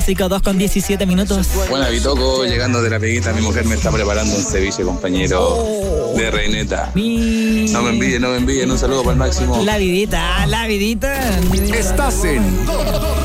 2:17. Buena, Bitoco, llegando de la peguita, mi mujer me está preparando un ceviche, compañero, de reineta. No me envidien, un saludo para el Máximo. La vidita. Estás en